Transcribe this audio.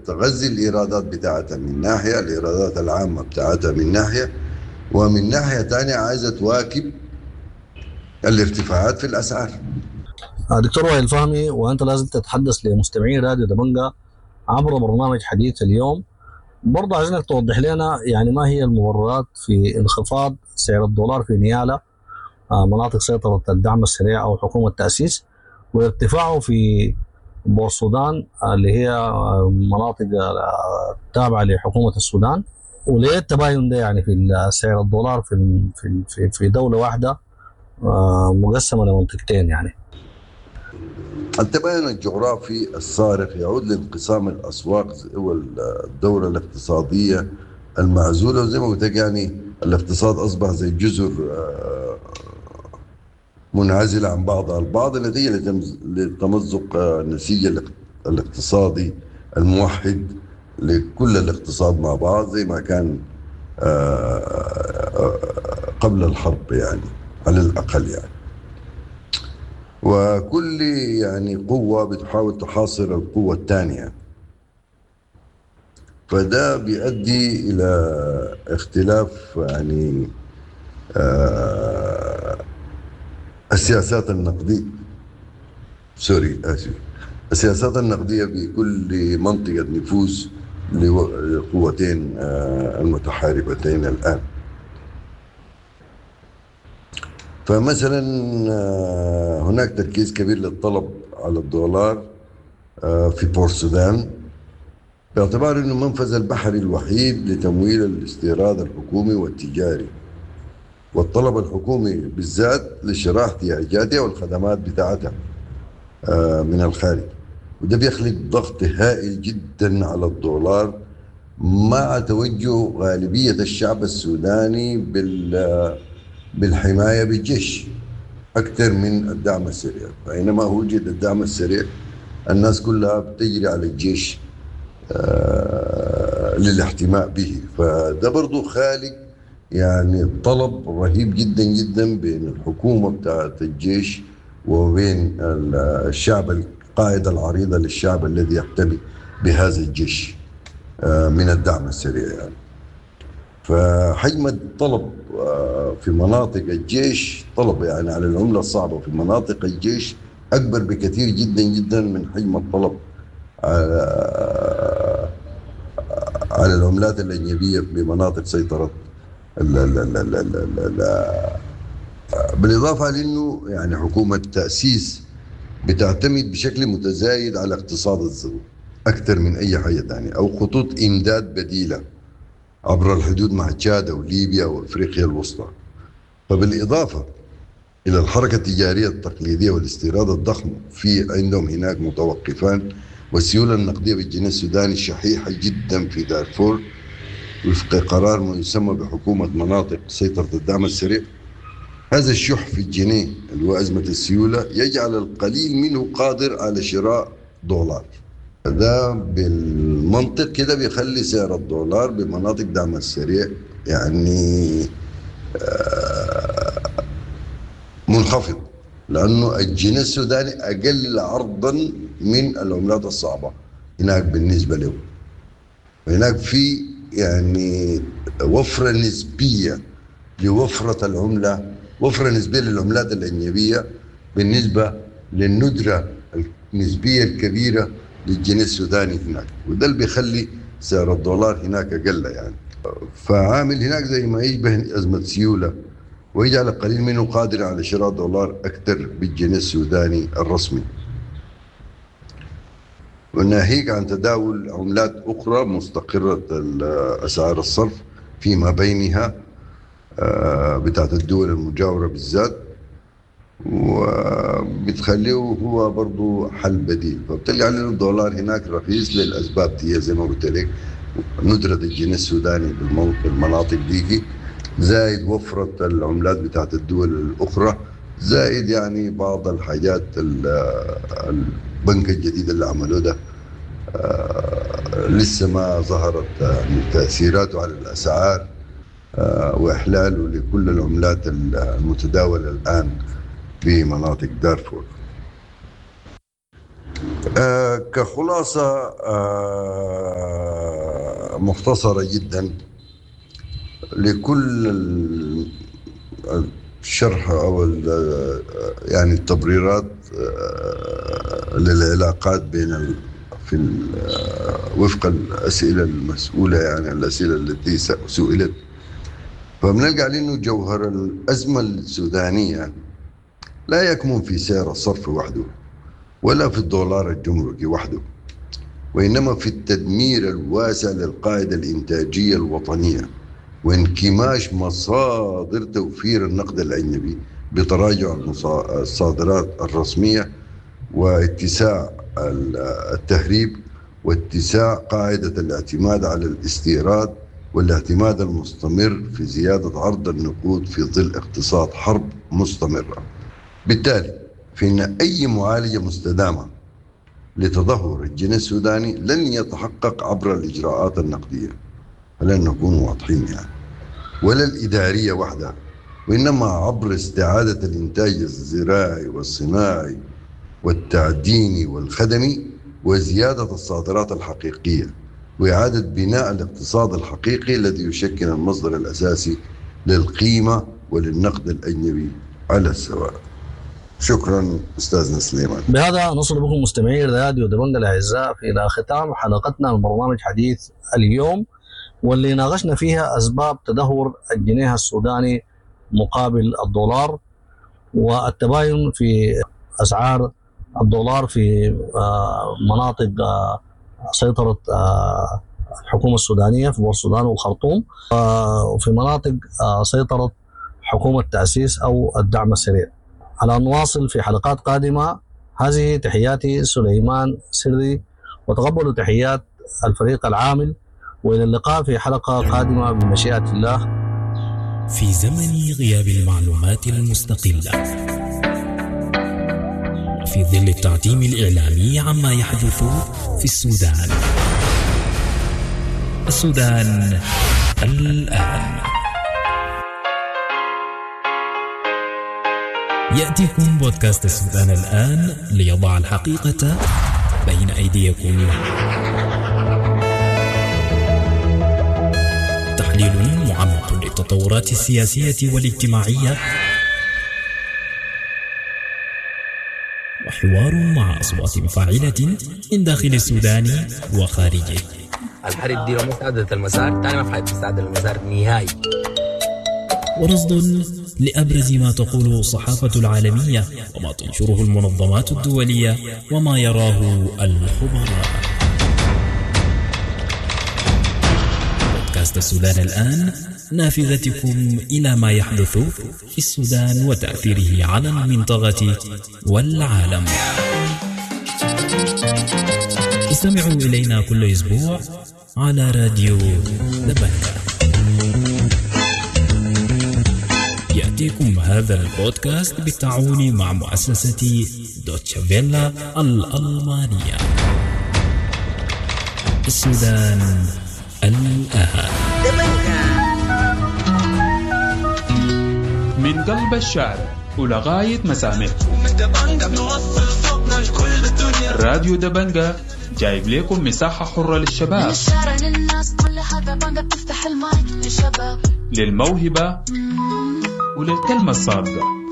تغذي الإيرادات بتاعتها من ناحية، الإيرادات العامة بتاعتها من ناحية، ومن ناحية تانية عايزة تواكب الارتفاعات في الأسعار. دكتور وائل فهمي، وأنت لازم تتحدث لمستمعي راديو دبنجة عبر برنامج حديث اليوم. برضه عايزينك توضح لنا يعني ما هي المبررات في انخفاض سعر الدولار في نيالا مناطق سيطرة الدعم السريع أو حكومة التأسيس، وارتفاعه في بورسودان اللي هي مناطق تابعة لحكومة السودان، وليه التباين ده يعني في سعر الدولار في دولة واحدة مقسمة لمنطقتين يعني. التباين الجغرافي الصارخ يعود لانقسام الأسواق والدورة الاقتصادية المعزولة، وزي ما قلت لك يعني الاقتصاد أصبح زي جزر منعزلة عن بعضها البعض نتيجة لتمزق النسيج الاقتصادي الموحد لكل الاقتصاد مع بعض زي ما كان قبل الحرب يعني على الأقل يعني. وكل يعني قوة بتحاول تحاصر القوة الثانية، فده بيؤدي إلى اختلاف يعني السياسات النقدية السياسات النقدية بكل منطقة نفوذ لقوتين المتحاربتين الآن. فمثلا هناك تركيز كبير للطلب على الدولار في بورسودان باعتبار أنه منفذ البحري الوحيد لتمويل الاستيراد الحكومي والتجاري، والطلب الحكومي بالذات لشراء احتياجاتها والخدمات بتاعتها من الخارج، وده بيخلق ضغط هائل جدا على الدولار مع توجه غالبية الشعب السوداني بالحماية بالجيش أكثر من الدعم السريع. فإنما وجد الدعم السريع الناس كلها بتجري على الجيش للاحتماء به، فده برضو خالق يعني طلب رهيب جدا جدا بين الحكومة بتاعت الجيش وبين الشعب، القاعدة العريضة للشعب الذي يحتمي بهذا الجيش من الدعم السريع يعني. فحجم الطلب في مناطق الجيش، طلب يعني على العملة الصعبة في مناطق الجيش أكبر بكثير جدا جدا من حجم الطلب على العملات الأجنبية بمناطق سيطرة بالإضافة لأنه يعني حكومة التأسيس بتعتمد بشكل متزايد على اقتصاد الزراعة أكثر من أي حاجة ثانية، أو خطوط إمداد بديلة عبر الحدود مع تشاد وليبيا وأفريقيا الوسطى. فبالإضافة إلى الحركة التجارية التقليدية والاستيراد الضخم في عندهم هناك متوقفان، والسيولة النقدية بالجنيه السوداني شحيحة جدا في دارفور وفق قرار ما يسمى بحكومة مناطق سيطرة الدعم السريع. هذا الشح في الجنيه اللي هو أزمة السيولة يجعل القليل منه قادر على شراء دولار. ده بالمنطق كده بيخلي سعر الدولار بمناطق دعم السريع يعني منخفض، لأنه الجنيه السوداني أقل عرضا من العملات الصعبة هناك بالنسبة له. هناك في يعني وفرة نسبية لوفرة العملة، وفرة نسبية للعملات الأجنبية بالنسبة للندرة النسبية الكبيرة للجنيه السوداني هناك، وده اللي بيخلي سعر الدولار هناك أقل يعني. فعامل هناك زي ما يشبه أزمة سيولة ويجعل القليل منه قادر على شراء دولار أكثر بالجنيه السوداني الرسمي، وناهيك عن تداول عملات أخرى مستقرة أسعار الصرف فيما بينها بتاعت الدول المجاورة بالذات، وبتخليه هو برضو حل بديل. فبتلقى علينا الدولار هناك رخيص للأسباب دي زي ما قلت لك، ندرة الجنيه السوداني بالمناطق دي، زائد وفرة العملات بتاعت الدول الأخرى، زائد يعني بعض الحاجات البنك الجديد اللي عملوه ده لسه ما ظهرت تأثيراته على الأسعار وإحلاله لكل العملات المتداولة الآن في مناطق دارفور. كخلاصة مختصرة جدا لكل الشرح أو يعني التبريرات للعلاقات بين وفق الأسئلة المسؤولة، يعني الأسئلة التي سئلت. فبنلقى أنه جوهر الأزمة السودانية لا يكمن في سعر الصرف وحده ولا في الدولار الجمركي وحده، وإنما في التدمير الواسع للقاعدة الإنتاجية الوطنية وانكماش مصادر توفير النقد الأجنبي بتراجع الصادرات الرسمية واتساع التهريب واتساع قاعدة الاعتماد على الاستيراد والاعتماد المستمر في زيادة عرض النقود في ظل اقتصاد حرب مستمرة. بالتالي فإن أي معالجة مستدامة لتدهور الجنيه السوداني لن يتحقق عبر الإجراءات النقدية، فلن نكون واضحين يعني، ولا الإدارية وحدها، وإنما عبر استعادة الإنتاج الزراعي والصناعي والتعديني والخدمي وزيادة الصادرات الحقيقية وإعادة بناء الاقتصاد الحقيقي الذي يشكل المصدر الأساسي للقيمة وللنقد الأجنبي على السواء. شكرا أستاذنا سليمان. بهذا نصل بكم مستمعي راديو دبنجة الأعزاء إلى ختام حلقتنا من برنامج حديث اليوم، واللي ناقشنا فيها أسباب تدهور الجنيه السوداني مقابل الدولار والتباين في أسعار الدولار في مناطق سيطرة الحكومة السودانية في بور السودان والخرطوم، وفي مناطق سيطرة حكومة تأسيس أو الدعم السريع. على نواصل في حلقات قادمة. هذه تحياتي سليمان سري، وتقبلوا تحيات الفريق العامل، وإلى اللقاء في حلقة قادمة بمشيئة الله. في زمن غياب المعلومات المستقلة وفي ظل التعتيم الإعلامي عما يحدث في السودان الآن، يأتيكم بودكاست السودان الآن ليضع الحقيقة بين أيديكم. تحليل معمق للتطورات السياسية والاجتماعية، وحوار مع أصوات فاعلة من داخل السودان وخارجه. الحرب دي لو مستعدة المسار تاني ما في حد مستعد المسار نهائي. ورصد لأبرز ما تقوله الصحافة العالمية وما تنشره المنظمات الدولية وما يراه الخبراء. بودكاست السودان الآن، نافذتكم إلى ما يحدث في السودان وتأثيره على المنطقة والعالم. استمعوا إلينا كل أسبوع على راديو دبنجة. يأتيكم هذا البودكاست بالتعاون مع مؤسسة دوتشه فيلا الألمانية. السودان الآن. من قلب الشارع ولغاية مسامع، راديو دبنجة جايب لكم مساحة حرة للشباب، للموهبة وللكلمة الصادقة.